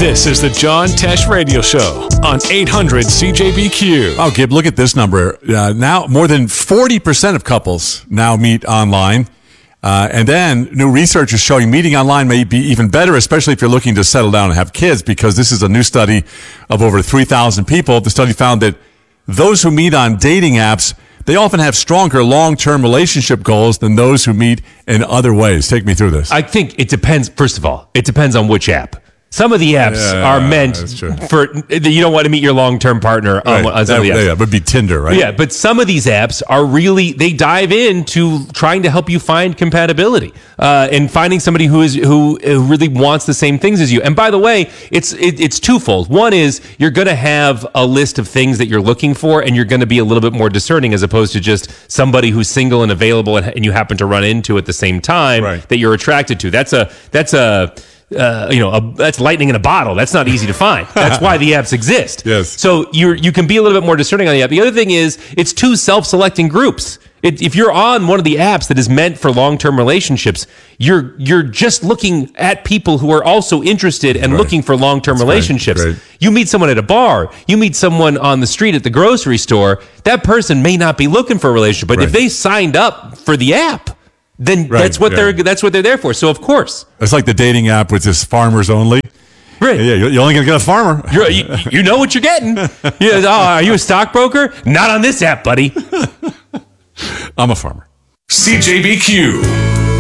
This is the John Tesh Radio Show on 800 CJBQ. Oh, Gib, look at this number. Now, more than 40% of couples now meet online. And then new research is showing meeting online may be even better, especially if you're looking to settle down and have kids, because this is a new study of over 3,000 people. The study found that those who meet on dating apps, they often have stronger long-term relationship goals than those who meet in other ways. Take me through this. I think it depends. First of all, it depends on which app. Some of the apps are meant for, you don't want to meet your long-term partner on some of the apps. Yeah, it would be Tinder, right? Yeah, but some of these apps are really, they dive into trying to help you find compatibility and finding somebody who really wants the same things as you. And by the way, it's twofold. One is you're going to have a list of things that you're looking for, and you're going to be a little bit more discerning as opposed to just somebody who's single and available and you happen to run into at the same time that you're attracted to. That's lightning in a bottle. That's not easy to find. That's why the apps exist. Yes. So you can be a little bit more discerning on the app. The other thing is it's two self-selecting groups. If you're on one of the apps that is meant for long-term relationships, you're just looking at people who are also interested and looking for long-term relationships. Right. You meet someone at a bar, you meet someone on the street at the grocery store, that person may not be looking for a relationship, but if they signed up for the app, then that's what they're there for. So of course, it's like the dating app with just farmers only. Right. Yeah, you're only gonna get a farmer. You know what you're getting. Are you a stockbroker? Not on this app, buddy. I'm a farmer. CJBQ.